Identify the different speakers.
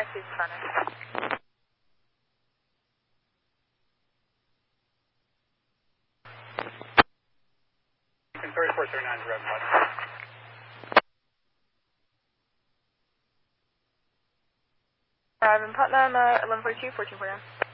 Speaker 1: Susan Brennan.
Speaker 2: 3439 direct flight.
Speaker 1: Arrive in Putnam, 1142, 1449.